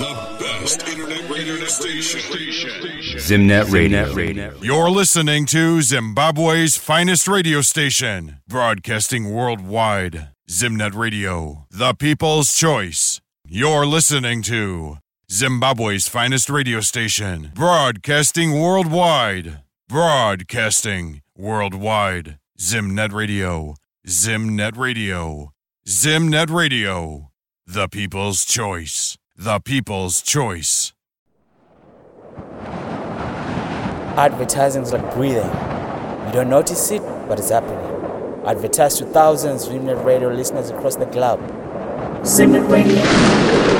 The best internet radio station. Zimnet Radio. You're listening to Zimbabwe's finest radio station, broadcasting worldwide. Zimnet Radio, the people's choice. You're listening to Zimbabwe's finest radio station, broadcasting worldwide. Broadcasting worldwide. Zimnet Radio. Zimnet Radio. Zimnet Radio. The people's choice. The people's choice. Advertising is like breathing. You don't notice it, but it's happening. Advertise to thousands of Zimnet Radio listeners across the globe. Zimnet Radio.